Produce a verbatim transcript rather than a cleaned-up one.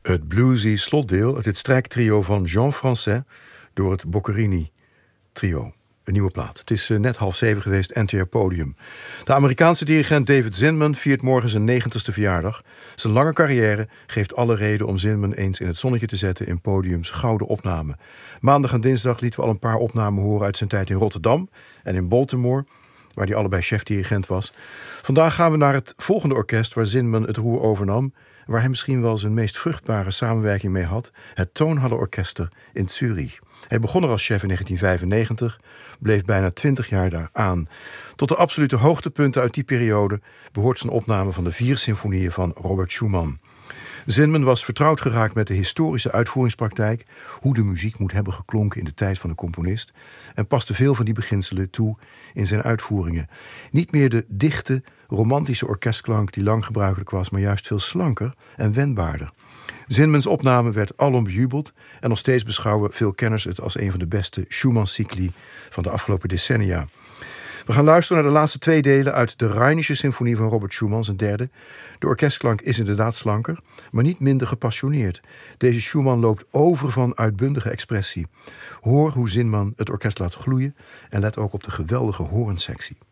Het bluesy slotdeel uit het strijktrio van Jean Français door het Boccherini trio. Een nieuwe plaat. Het is net half zeven geweest, N T R Podium. De Amerikaanse dirigent David Zinman viert morgen zijn negentigste verjaardag. Zijn lange carrière geeft alle reden om Zinman eens in het zonnetje te zetten in Podiums gouden opname. Maandag en dinsdag lieten we al een paar opnamen horen uit zijn tijd in Rotterdam en in Baltimore, waar hij allebei chefdirigent was. Vandaag gaan we naar het volgende orkest waar Zinman het roer overnam, waar hij misschien wel zijn meest vruchtbare samenwerking mee had, het Tonhallenorchester in Zurich. Hij begon er als chef in negentien vijfennegentig, bleef bijna twintig jaar daar aan. Tot de absolute hoogtepunten uit die periode behoort zijn opname van de vier symfonieën van Robert Schumann. Zinman was vertrouwd geraakt met de historische uitvoeringspraktijk, hoe de muziek moet hebben geklonken in de tijd van de componist, en paste veel van die beginselen toe in zijn uitvoeringen. Niet meer de dichte, romantische orkestklank die lang gebruikelijk was, maar juist veel slanker en wendbaarder. Zinmans opname werd alom bejubeld en nog steeds beschouwen veel kenners het als een van de beste Schumann-cycli van de afgelopen decennia. We gaan luisteren naar de laatste twee delen uit de Rheinische Symfonie van Robert Schumann, zijn derde. De orkestklank is inderdaad slanker, maar niet minder gepassioneerd. Deze Schumann loopt over van uitbundige expressie. Hoor hoe Zinman het orkest laat gloeien en let ook op de geweldige hoornsectie.